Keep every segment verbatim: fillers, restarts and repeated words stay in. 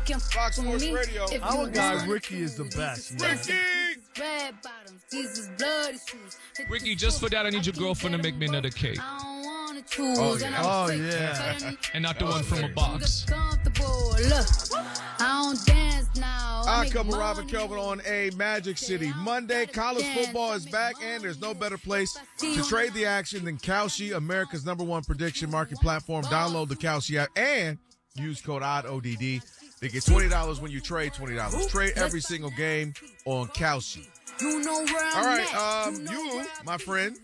Fox Sports Radio. Our guy Ricky is the best. Ricky! Red bottoms, Jesus bloody shoes. Ricky, just for that, I need your girlfriend to make me another cake. I don't wanna choose. Oh, yeah. Oh, yeah. And not the one from a box. Comfortable. Look, I don't dance now. I make cover money. Robin Kelvin on a Magic City Monday. College football is back, and there's no better place to trade the action than Kalshi, America's number one prediction market platform. Download the Kalshi app and use code O D D O D D. They get twenty dollars when you trade twenty dollars. Trade every single game on Kalshi. You know where I'm All right, at. um, you, my friend,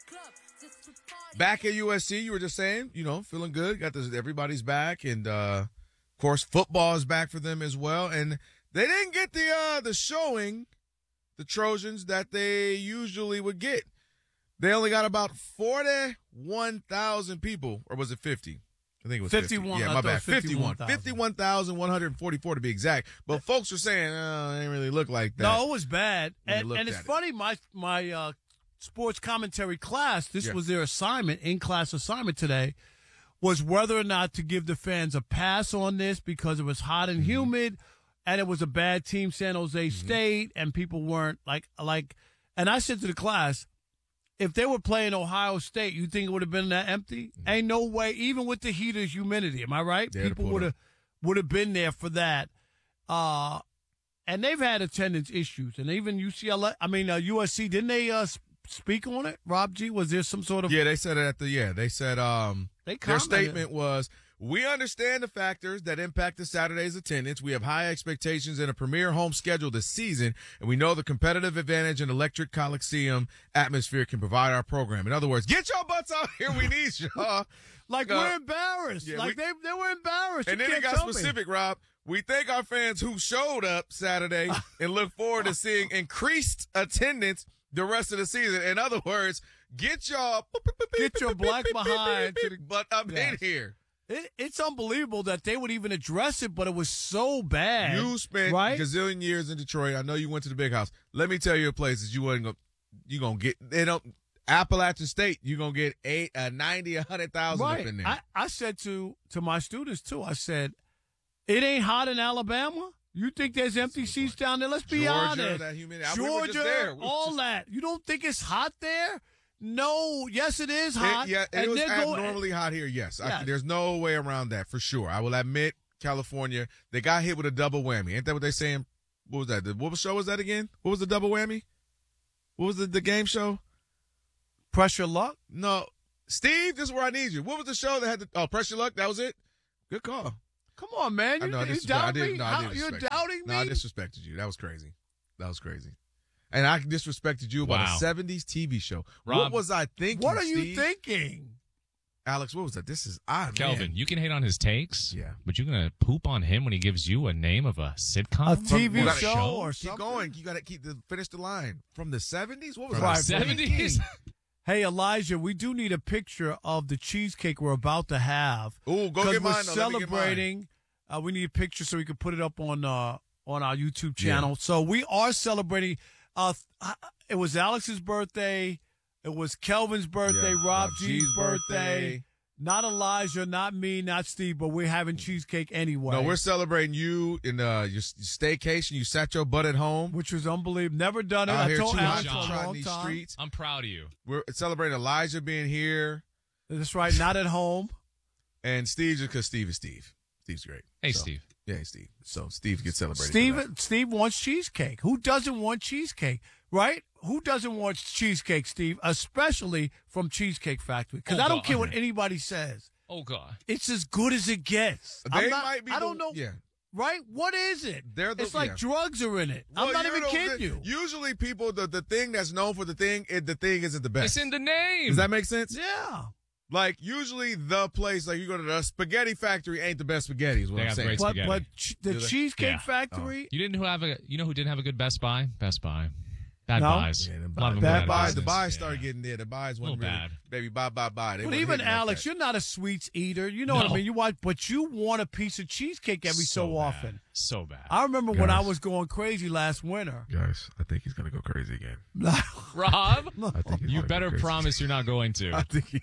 back at U S C, you were just saying, you know, feeling good. Got this, everybody's back, and uh, of course, football is back for them as well. And they didn't get the uh, the showing, the Trojans, that they usually would get. They only got about forty-one thousand people, or was it fifty? I think it was fifty-one. fifty. Yeah, I my thought it bad. was fifty-one. fifty-one thousand. fifty-one thousand one hundred forty-four to be exact. But folks are saying, oh, it didn't really look like that. No, it was bad. When you And, looked and it's at it. funny, my my uh, sports commentary class, this Yeah. was their assignment, in-class assignment today, was whether or not to give the fans a pass on this because it was hot and Mm-hmm. humid, and it was a bad team, San Jose State, and people weren't like like. And I said to the class, if they were playing Ohio State, you think it would have been that empty? Ain't no way. Even with the heater's humidity, am I right? Yeah, People pull would it have would have been there for that. Uh, and they've had attendance issues, and even U C L A. I mean, uh, U S C didn't they uh, s- speak on it? Rob G, was there some sort of? Yeah, they said it at the, yeah, they said, um, They their commented. statement was, we understand the factors that impacted Saturday's attendance. We have high expectations in a premier home schedule this season, and we know the competitive advantage an electric Coliseum atmosphere can provide our program. In other words, get your butts out here. We need y'all. Like Uh, we're embarrassed. yeah, like we- they they were embarrassed. And You then it can't got tell me. specific, Rob. We thank our fans who showed up Saturday and look forward to seeing increased attendance the rest of the season. In other words, get y'all Get your black behind to the- butt up in Yes. here. It, it's unbelievable that they would even address it, but it was so bad. You spent right? gazillion years in Detroit. I know you went to the big house. Let me tell you a place that you wasn't gonna you gonna get. They don't Appalachian State. You gonna get eight, uh, ninety, a hundred thousand up Right. in there. I, I said to to my students too. I said, it ain't hot in Alabama. You think there's empty seats down there? Let's be Georgia, honest. that humidity. We were Georgia, just there. We were all just- that. You don't think it's hot there? No. Yes, it is It, hot. yeah, and it was they're going- abnormally hot here. Yes, I, Yes. there's no way around that for sure. I will admit, California, they got hit with a double whammy. Ain't that what they saying? What was that? The- What show was that again? What was the double whammy? What was the, the game show? pressure luck. No, Steve, this is where I need you. What was the show that had the oh Pressure Luck? That was it. Good call. Come on, man. I You, know I you disrespect- I doubt didn't. me? No, I How- didn't You're disrespect doubting you. me? No, I disrespected you. That was crazy. That was crazy. And I disrespected you about Wow. a seventies T V show. What Rob, was I thinking? What are you Steve? thinking? Alex? What was that? This is odd, Kelvin, man. you can hate on his takes, Yeah. but you're going to poop on him when he gives you a name of a sitcom? A T V From- show, gotta- or Keep something? going. You got to keep the finish the line from the seventies. What was From that? the seventies? Hey, Elijah, we do need a picture of the cheesecake we're about to have. Ooh, go 'Cause get we're mine. though. Let me get mine. celebrating. Uh, we need a picture so we can put it up on uh, on our YouTube channel. So we are celebrating. Uh, th- it was Alex's birthday. It was Kelvin's birthday. Yeah, Rob Rob G's G's birthday. birthday. Not Elijah, not me, not Steve, but we're having cheesecake anyway. No, we're celebrating you in uh, your staycation. You sat your butt at home. which was unbelievable. Never done it. Out I here told too hot Alex to for a trot in long these time. streets. I'm proud of you. We're celebrating Elijah being here That's right. Not at home. and Steve just because Steve is Steve. Steve's great. Hey, So, Steve. Yeah, hey, Steve. So Steve gets celebrated. for Steve, that. Steve wants cheesecake. Who doesn't want cheesecake, right? Who doesn't want cheesecake, Steve? Especially from Cheesecake Factory. Because Oh, I don't God. care what anybody says. Oh, God. It's as good as it gets. They I'm not, might be I don't the- know. yeah. Right? What is it? They're the- it's like yeah. drugs are in it. I'm Well, not you even know, kidding the- you. Usually people, the, the thing that's known for the thing, it, the thing isn't the best. It's in the name. Does that make sense? Yeah. Like, usually the place, like you go to the Spaghetti Factory ain't the best spaghetti is what They I'm got saying. great But, spaghetti. but ch- the Do they? Cheesecake Yeah. Factory, You didn't have a. You know who didn't have a good Best Buy? Best Buy. Bad No? buys. Yeah, a the lot of them bad were buys, the business. buys Yeah. started getting there. The buys wasn't Little really, bad. baby, buy, buy, buy. They but wasn't even hitting like Alex, that. you're not a sweets eater. You know what I No. mean? You want, but you want a piece of cheesecake every so, bad. often. So bad. I remember when I Guys. was going crazy last winter. Guys, I think he's gonna go crazy again. Rob, I think he's you gonna better go crazy. promise you're not going to. I think he's gonna.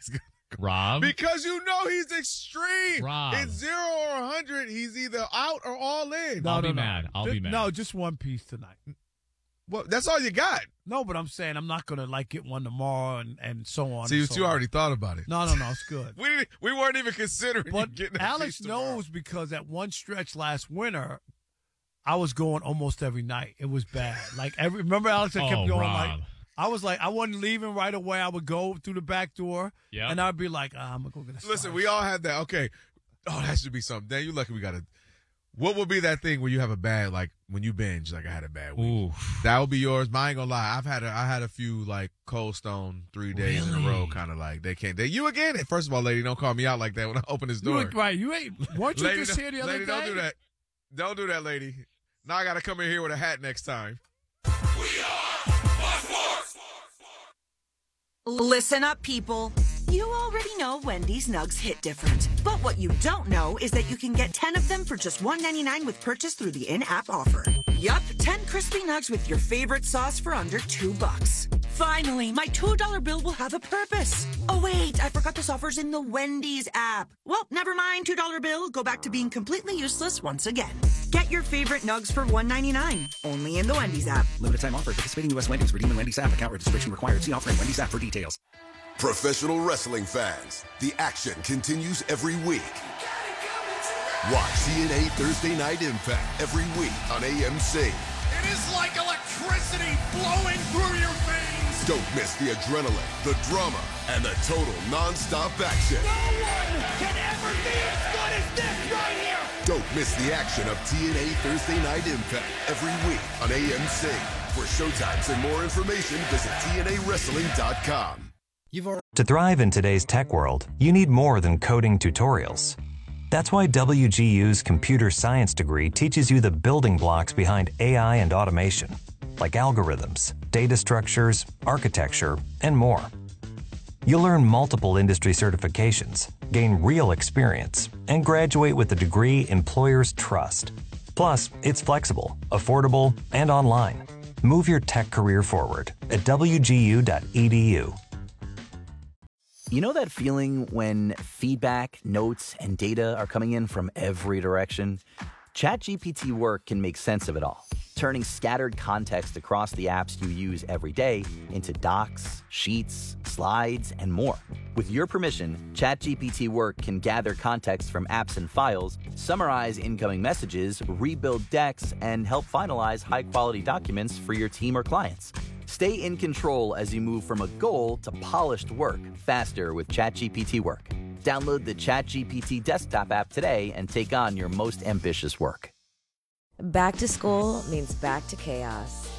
Rob. Because you know he's extreme. Rob. It's zero or one hundred. He's either out or all in. No, I'll no, be no. mad. I'll Just- be mad. No, just one piece tonight. Well, that's all you got. No, but I'm saying I'm not going to, like, get one tomorrow and, and so on. See, and you so on. already thought about it. No, no, no, it's good. We didn't, we weren't even considering you But getting a Alex piece tomorrow. knows because at one stretch last winter, I was going almost every night. It was bad. Like every remember Alex, I kept Oh, going Rob. like I was like I wasn't leaving right away. I would go through the back door, Yep. and I'd be like, ah, I'm gonna go get a. Listen, slice. we all had that. Okay. Oh, that should be something. Dan, you lucky we got a. What would be that thing where you have a bad, like when you binge, like I had a bad week? Ooh. That would be yours. But I ain't gonna lie. I've had a, I had a few like Cold Stone three days in a row, Really? kind of like they can't. They you again? First of all, lady, don't call me out like that when I open this You door. look right. You ain't. Weren't you lady, just here the other lady, day? don't do that. Don't do that, lady. Now I gotta come in here with a hat next time. Listen up, people. You already know Wendy's Nugs hit different. But what you don't know is that you can get ten of them for just one ninety-nine with purchase through the in-app offer. Yup, ten crispy nugs with your favorite sauce for under two bucks. Finally, my two dollar bill will have a purpose. Oh wait, I forgot this offer's in the Wendy's app. Well, never mind, two dollar bill. Go back to being completely useless once again. Get your favorite nugs for one ninety-nine, only in the Wendy's app. Limited time offer. Participating U S Wendy's. Redeem in Wendy's app. Account registration required. See offer in Wendy's app for details. Professional wrestling fans, the action continues every week. Watch T N A Thursday Night Impact every week on A M C. It is like electricity flowing through your veins. Don't miss the adrenaline, the drama, and the total non-stop action. No one can ever be as good as this right here. Don't miss the action of T N A Thursday Night Impact every week on A M C. For showtimes and more information, visit T N A wrestling dot com. To thrive in today's tech world, you need more than coding tutorials. That's why W G U's computer science degree teaches you the building blocks behind A I and automation, like algorithms, data structures, architecture, and more. You'll earn multiple industry certifications, gain real experience, and graduate with a degree employers trust. Plus, it's flexible, affordable, and online. Move your tech career forward at W G U dot E D U. You know that feeling when feedback, notes, and data are coming in from every direction? ChatGPT Work can make sense of it all, turning scattered context across the apps you use every day into docs, sheets, slides, and more. With your permission, ChatGPT Work can gather context from apps and files, summarize incoming messages, rebuild decks, and help finalize high-quality documents for your team or clients. Stay in control as you move from a goal to polished work faster with ChatGPT Work. Download the ChatGPT desktop app today and take on your most ambitious work. Back to school means back to chaos.